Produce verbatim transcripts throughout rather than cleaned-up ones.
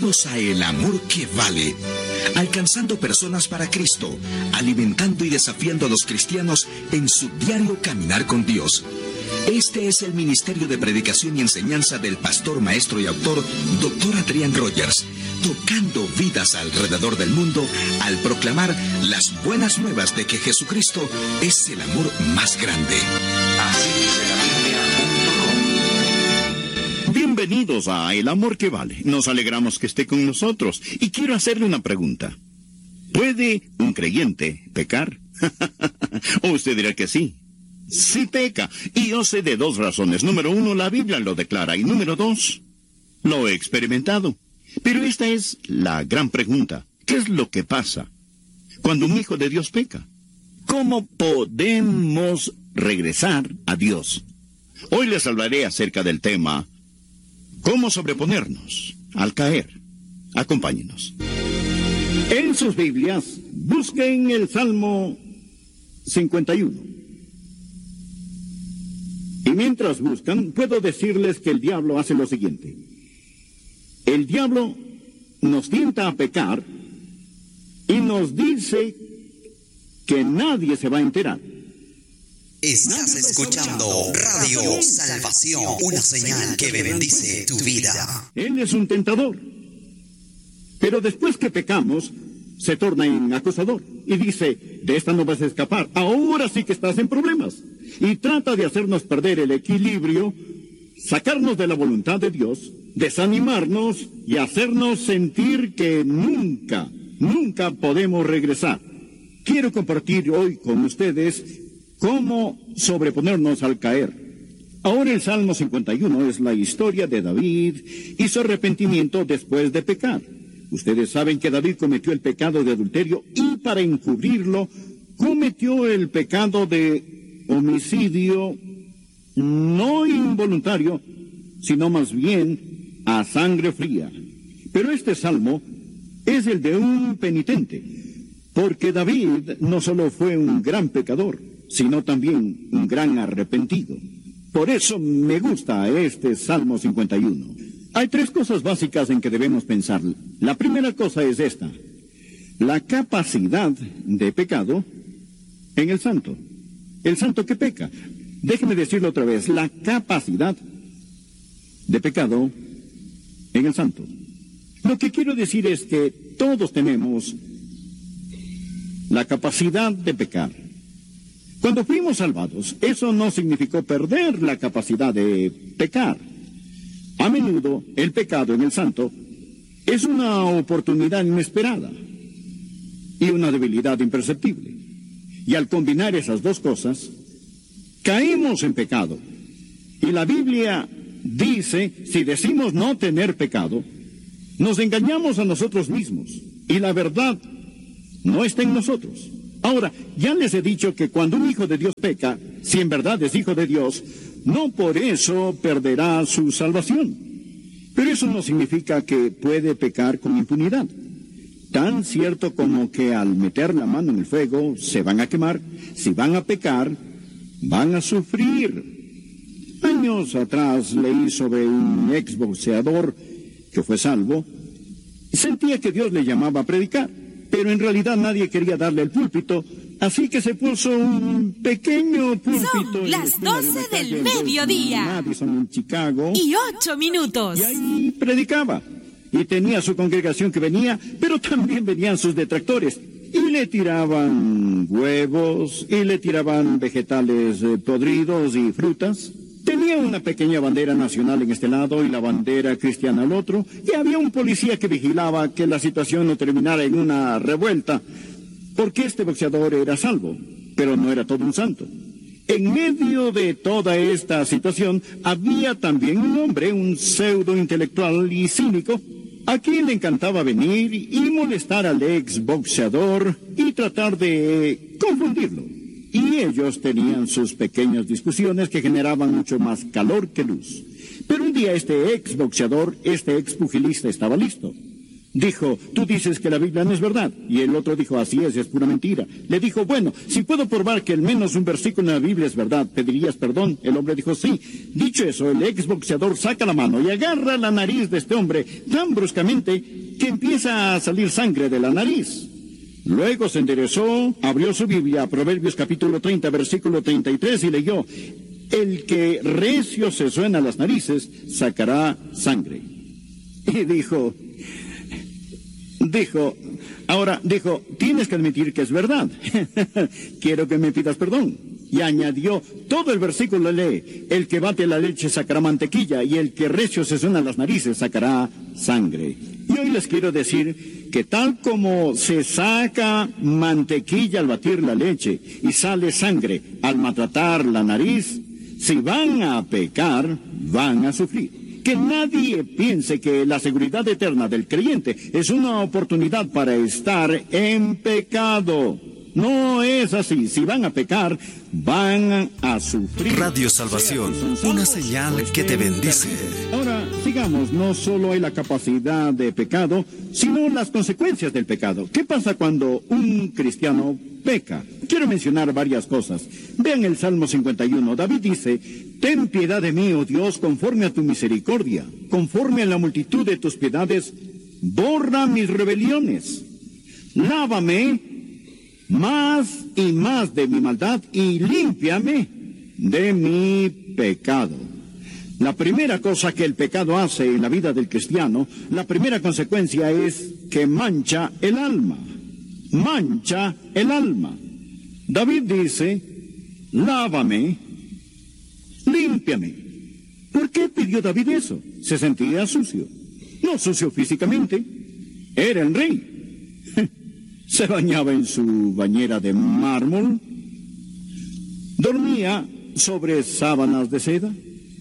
Bienvenidos a El Amor que Vale, alcanzando personas para Cristo, alimentando y desafiando a los cristianos en su diario caminar con Dios. Este es el ministerio de predicación y enseñanza del pastor, maestro y autor, doctor Adrián Rogers, tocando vidas alrededor del mundo al proclamar las buenas nuevas de que Jesucristo es el amor más grande. Así dice la Biblia punto com. Bienvenidos a El Amor que Vale. Nos alegramos que esté con nosotros y quiero hacerle una pregunta. ¿Puede un creyente pecar? O usted dirá que sí. Sí peca, y yo sé de dos razones. Número uno, la Biblia lo declara, y número dos, lo he experimentado. Pero esta es la gran pregunta. ¿Qué es lo que pasa cuando un hijo de Dios peca? ¿Cómo podemos regresar a Dios? Hoy les hablaré acerca del tema, ¿cómo sobreponernos al caer? Acompáñenos. En sus Biblias, busquen el Salmo cincuenta y uno. Y mientras buscan, puedo decirles que el diablo hace lo siguiente. El diablo nos tienta a pecar y nos dice que nadie se va a enterar. Estás escuchando Radio Salvación, una señal que bendice tu vida. Él es un tentador. Pero después que pecamos, se torna en acusador y dice, de esta no vas a escapar, ahora sí que estás en problemas. Y trata de hacernos perder el equilibrio, sacarnos de la voluntad de Dios, desanimarnos y hacernos sentir que nunca, nunca podemos regresar. Quiero compartir hoy con ustedes cómo sobreponernos al caer. Ahora el Salmo cincuenta y uno es la historia de David y su arrepentimiento después de pecar. Ustedes saben que David cometió el pecado de adulterio y para encubrirlo cometió el pecado de homicidio no involuntario, sino más bien a sangre fría. Pero este salmo es el de un penitente, porque David no solo fue un gran pecador, sino también un gran arrepentido. Por eso me gusta este Salmo cincuenta y uno. Hay tres cosas básicas en que debemos pensar. La primera cosa es esta: la capacidad de pecado en el santo. El santo que peca. Déjeme decirlo otra vez. La capacidad de pecado en el santo. Lo que quiero decir es que todos tenemos la capacidad de pecar. Cuando fuimos salvados, eso no significó perder la capacidad de pecar. A menudo, el pecado en el santo es una oportunidad inesperada y una debilidad imperceptible. Y al combinar esas dos cosas, caemos en pecado. Y la Biblia dice, si decimos no tener pecado, nos engañamos a nosotros mismos. Y la verdad no está en nosotros. Ahora, ya les he dicho que cuando un hijo de Dios peca, si en verdad es hijo de Dios, no por eso perderá su salvación. Pero eso no significa que puede pecar con impunidad. Tan cierto como que al meter la mano en el fuego se van a quemar, si van a pecar, van a sufrir. Años atrás leí sobre un exboxeador que fue salvo y sentía que Dios le llamaba a predicar, pero en realidad nadie quería darle el púlpito, así que se puso un pequeño púlpito. Son las doce del mediodía. Madison, en Chicago. Y ocho minutos. Y ahí predicaba. Y tenía su congregación que venía, pero también venían sus detractores. Y le tiraban huevos, y le tiraban vegetales eh, podridos y frutas. Tenía una pequeña bandera nacional en este lado y la bandera cristiana al otro. Y había un policía que vigilaba que la situación no terminara en una revuelta. Porque este boxeador era salvo, pero no era todo un santo. En medio de toda esta situación, había también un hombre, un pseudo intelectual y cínico, a quien le encantaba venir y molestar al ex boxeador y tratar de confundirlo. Y ellos tenían sus pequeñas discusiones que generaban mucho más calor que luz. Pero un día este ex boxeador, este ex pugilista estaba listo. Dijo, tú dices que la Biblia no es verdad. Y el otro dijo, así es, es pura mentira. Le dijo, bueno, si puedo probar que al menos un versículo en la Biblia es verdad, ¿pedirías perdón? El hombre dijo, sí. Dicho eso, el exboxeador saca la mano y agarra la nariz de este hombre tan bruscamente que empieza a salir sangre de la nariz. Luego se enderezó, abrió su Biblia, Proverbios capítulo treinta, versículo treinta y tres, y leyó, el que recio se suena las narices, sacará sangre. Y dijo... Dijo, ahora, dijo, tienes que admitir que es verdad. Quiero que me pidas perdón. Y añadió, todo el versículo lee, el que bate la leche sacará mantequilla, y el que recio se suena las narices sacará sangre. Y hoy les quiero decir que tal como se saca mantequilla al batir la leche, y sale sangre al maltratar la nariz, si van a pecar, van a sufrir. Que nadie piense que la seguridad eterna del creyente es una oportunidad para estar en pecado. No es así. Si van a pecar, van a sufrir. Radio Salvación, una señal que te bendice. Ahora, sigamos. No solo hay la capacidad de pecado, sino las consecuencias del pecado. ¿Qué pasa cuando un cristiano peca? Quiero mencionar varias cosas. Vean el Salmo cincuenta y uno. David dice, ten piedad de mí, oh Dios, conforme a tu misericordia, conforme a la multitud de tus piedades, borra mis rebeliones. Lávame más y más de mi maldad y límpiame de mi pecado. La primera cosa que el pecado hace en la vida del cristiano, la primera consecuencia es que mancha el alma. Mancha el alma. David dice, lávame, límpiame. ¿Por qué pidió David eso? Se sentía sucio. No sucio físicamente. Era el rey. Se bañaba en su bañera de mármol. Dormía sobre sábanas de seda.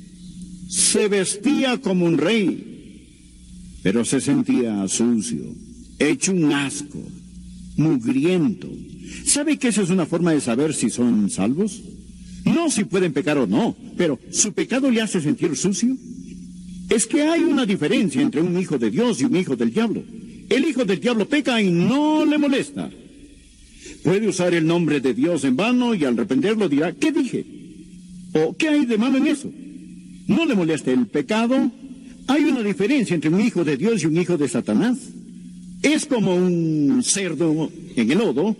Se vestía como un rey. Pero se sentía sucio, hecho un asco, mugriento. ¿Sabe que esa es una forma de saber si son salvos? No si pueden pecar o no, pero ¿su pecado le hace sentir sucio? Es que hay una diferencia entre un hijo de Dios y un hijo del diablo. El hijo del diablo peca y no le molesta. Puede usar el nombre de Dios en vano y al arrepentirlo dirá, ¿qué dije? ¿O qué hay de malo en eso? No le molesta el pecado. Hay una diferencia entre un hijo de Dios y un hijo de Satanás. Es como un cerdo en el lodo.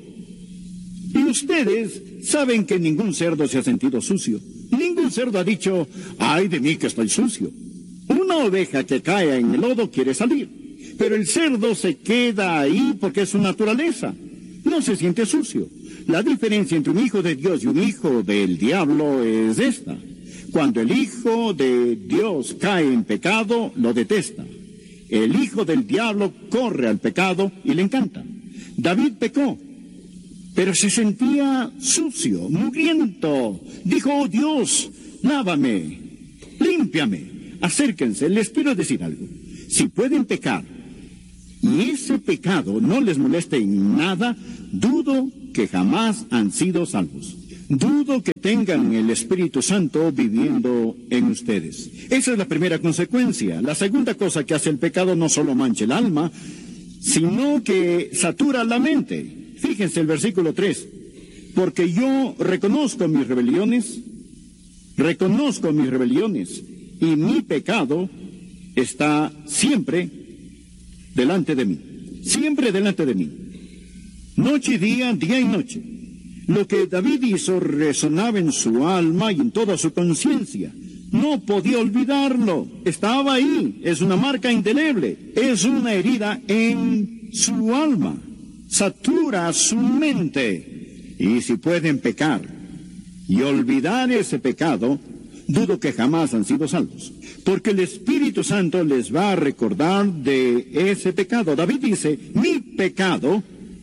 Y ustedes saben que ningún cerdo se ha sentido sucio. Ningún cerdo ha dicho, ay de mí que estoy sucio. Una oveja que cae en el lodo quiere salir. Pero el cerdo se queda ahí porque es su naturaleza. No se siente sucio. La diferencia entre un hijo de Dios y un hijo del diablo es esta. Cuando el hijo de Dios cae en pecado, lo detesta. El hijo del diablo corre al pecado y le encanta. David pecó, pero se sentía sucio, mugriento. Dijo, oh Dios, lávame, límpiame. Acérquense, les quiero decir algo. Si pueden pecar, y ese pecado no les moleste en nada, dudo que jamás han sido salvos. Dudo que tengan el Espíritu Santo viviendo en ustedes. Esa es la primera consecuencia. La segunda cosa que hace el pecado no solo mancha el alma, sino que satura la mente. Fíjense el versículo tres. Porque yo reconozco mis rebeliones, reconozco mis rebeliones, y mi pecado está siempre delante de mí, siempre delante de mí, noche y día, día y noche. Lo que David hizo resonaba en su alma y en toda su conciencia. No podía olvidarlo, estaba ahí, es una marca indeleble, es una herida en su alma, satura su mente. Y si pueden pecar y olvidar ese pecado, dudo que jamás han sido salvos. Porque el Espíritu Santo les va a recordar de ese pecado. David dice, mi pecado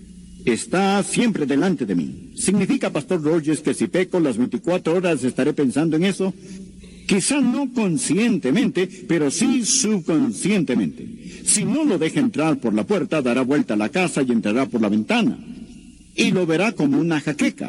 está siempre delante de mí. ¿Significa, Pastor Rogers, que si peco las veinticuatro horas estaré pensando en eso? Quizá no conscientemente, pero sí subconscientemente. Si no lo deja entrar por la puerta, dará vuelta a la casa y entrará por la ventana. Y lo verá como una jaqueca.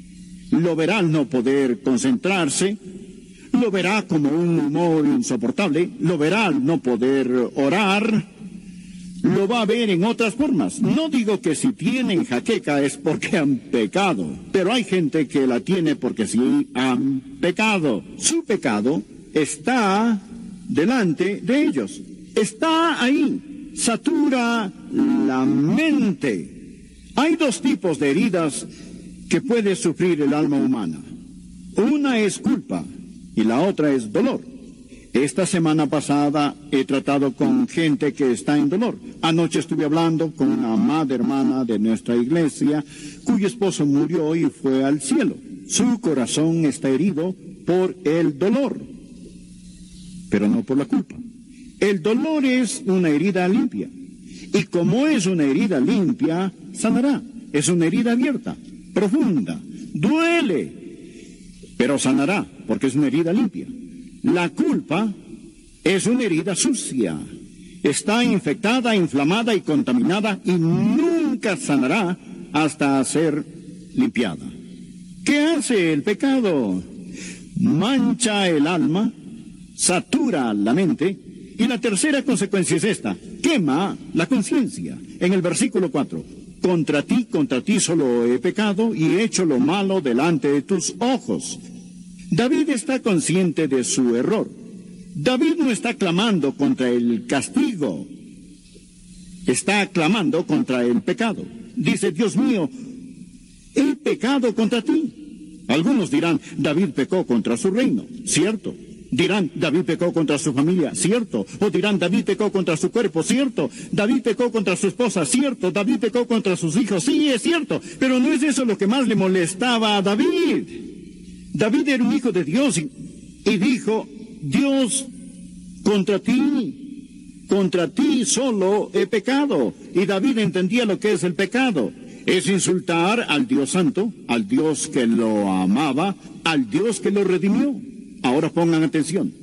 Lo verá al no poder concentrarse. Lo verá como un humor insoportable, lo verá al no poder orar, lo va a ver en otras formas. No digo que si tienen jaqueca es porque han pecado, pero hay gente que la tiene porque sí han pecado. Su pecado está delante de ellos, está ahí, satura la mente. Hay dos tipos de heridas que puede sufrir el alma humana. Una es culpa y la otra es dolor. Esta semana pasada he tratado con gente que está en dolor. Anoche estuve hablando con una amada hermana de nuestra iglesia, cuyo esposo murió y fue al cielo. Su corazón está herido por el dolor, pero no por la culpa. El dolor es una herida limpia, y como es una herida limpia, sanará. Es una herida abierta, profunda, duele, pero sanará, porque es una herida limpia. La culpa es una herida sucia, está infectada, inflamada y contaminada y nunca sanará hasta ser limpiada. ¿Qué hace el pecado? Mancha el alma, satura la mente y la tercera consecuencia es esta: quema la conciencia. En el versículo cuatro, contra ti, contra ti solo he pecado y he hecho lo malo delante de tus ojos. David está consciente de su error. David no está clamando contra el castigo, está clamando contra el pecado. Dice: Dios mío, he pecado contra ti. Algunos dirán: David pecó contra su reino, cierto. Dirán: David pecó contra su familia, cierto. O dirán: David pecó contra su cuerpo, cierto. David pecó contra su esposa, cierto. David pecó contra sus hijos, sí, es cierto. Pero no es eso lo que más le molestaba a David. David era un hijo de Dios y, y dijo: Dios, contra ti, contra ti solo he pecado. Y David entendía lo que es el pecado. Es insultar al Dios Santo, al Dios que lo amaba, al Dios que lo redimió. Ahora pongan atención.